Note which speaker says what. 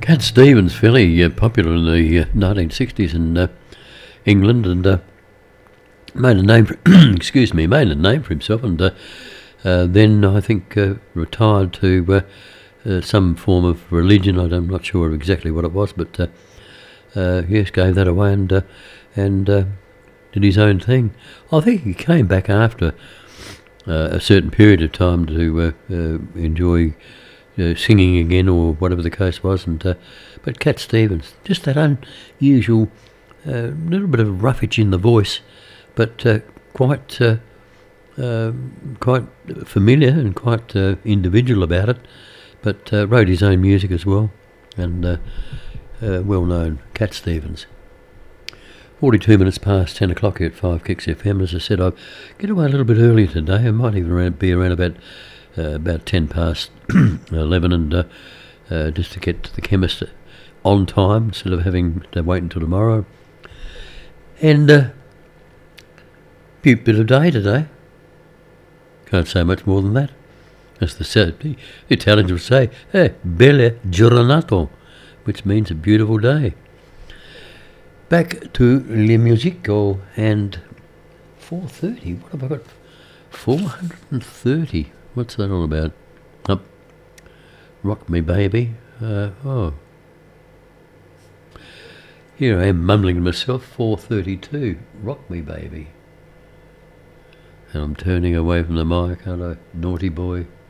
Speaker 1: Cat Stevens, fairly popular in the 1960s in England, and made a name for made a name for himself, and then I think retired to some form of religion. I'm not sure exactly what it was, but yes, gave that away and did his own thing. I think he came back after a certain period of time to enjoy singing again, or whatever the case was. And but Cat Stevens, just that unusual little bit of roughage in the voice, but quite familiar and quite individual about it. But wrote his own music as well, and well known, Cat Stevens. 42 minutes past 10 o'clock here at 5 Kicks FM. As I said, I'll get away a little bit earlier today. I might even be around about 10 past 11, and just to get to the chemist on time instead of having to wait until tomorrow. And cute bit of day today. Can't say much more than that. As the Italians would say, belle giornato, which means a beautiful day. Back to Le Musico, and 430. What have I got? 430. What's that all about? Up, Rock Me Baby. Here I am mumbling to myself. 432. Rock Me Baby. And I'm turning away from the mic, aren't I? Naughty boy.